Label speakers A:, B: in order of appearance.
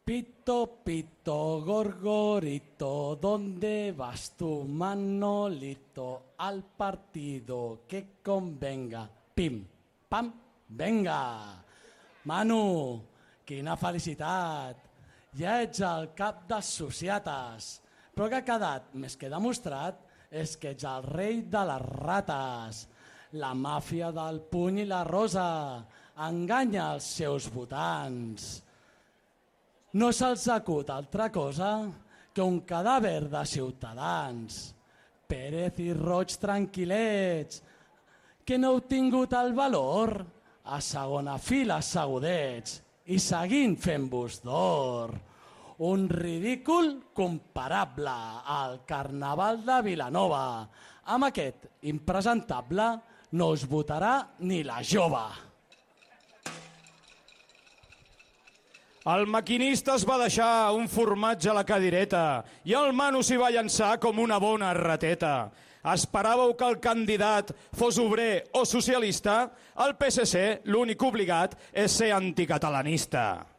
A: Pito, pito, gorgorito, ¿dónde vas tú, Manolito? Al partido que convenga. Pim, pam, venga. Manu, quina felicitat. Ja ets el cap de societes. Però que ha quedat més que demostrat és que ets el rei de les rates. La màfia del puny i la rosa enganya els seus votants. No se'ls acut altra cosa que un cadàver de ciutadans. Pérez i Roig tranquil·lets, que no heu tingut el valor a segona fila assegudets i seguint fent-vos d'or. Un ridícul comparable al Carnaval de Vilanova. Amb aquest impresentable no us votarà ni la jove.
B: El maquinista es va deixar un formatge a la cadireta i el Manu s'hi va llançar com una bona rateta. Esperàveu que el candidat fos obrer o socialista? El PSC, l'únic obligat, és ser anticatalanista.